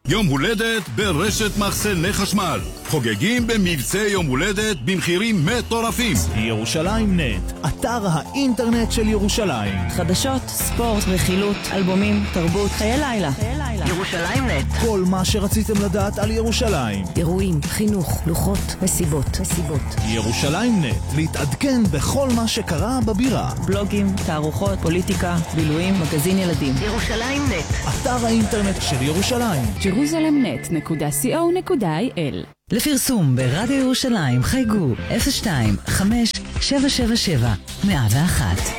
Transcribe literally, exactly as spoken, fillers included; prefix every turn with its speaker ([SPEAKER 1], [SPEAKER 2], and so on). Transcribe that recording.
[SPEAKER 1] יום הולדת ברשת מחסני חשמל. חוגגים במבצע יום הולדת במחירים מטורפים.
[SPEAKER 2] ירושלים נט, אתר האינטרנט של ירושלים.
[SPEAKER 3] חדשות, ספורט, רכילות, אלבומים, תרבות, חיי לילה. ירושלים נט.
[SPEAKER 2] כל מה שרציתם לדעת על ירושלים.
[SPEAKER 3] אירועים, חינוך, לוחות, מסיבות, מסיבות.
[SPEAKER 2] ירושלים נט, להתעדכן בכל מה שקרה בבירה.
[SPEAKER 3] בלוגים, תערוכות, פוליטיקה, בילויים, מגזין ילדים. ירושלים נט.
[SPEAKER 2] אתר האינטרנט של ירושלים.
[SPEAKER 4] ג'רוזלם נט נקודה סי או נקודה איי אל.
[SPEAKER 5] לפרסום ברדיו ירושלים חייגו אפס שתיים חמש שבע שבע שבע מאה ואחת.